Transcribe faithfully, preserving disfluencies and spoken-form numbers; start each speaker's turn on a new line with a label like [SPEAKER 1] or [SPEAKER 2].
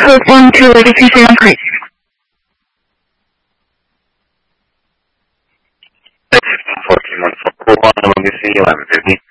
[SPEAKER 1] code one two eight two seven, please.
[SPEAKER 2] fourteen one four one, let me see, eleven fifty.